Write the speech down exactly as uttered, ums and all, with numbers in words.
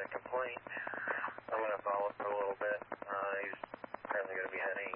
complaint. I'm going to follow for a little bit. Uh, he's apparently going to be heading